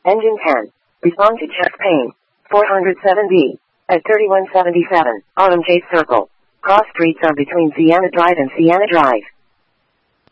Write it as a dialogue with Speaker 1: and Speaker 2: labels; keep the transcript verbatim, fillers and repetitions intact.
Speaker 1: Engine ten. Respond to chest pain. four oh seven B. At thirty-one seventy-seven, Autumn Chase Circle. Cross streets are between Sienna Drive and Sienna Drive.